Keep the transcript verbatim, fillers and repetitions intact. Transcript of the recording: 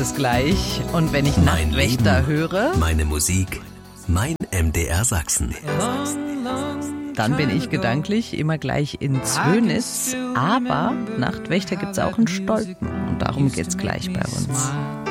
es gleich. Und wenn ich Mein Nachtwächter Leben, höre, meine Musik, mein M D R Sachsen. dann bin ich gedanklich immer gleich in Zwönis. Aber Nachtwächter gibt's auch in Stolpen. Und darum geht's gleich bei uns.